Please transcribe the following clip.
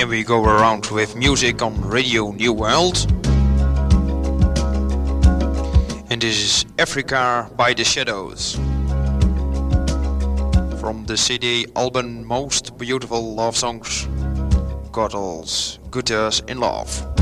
and we go around with music on Radio New World. And this is Africa by the Shadows. From the CD album Most Beautiful Love Songs, God's Guitars in Love.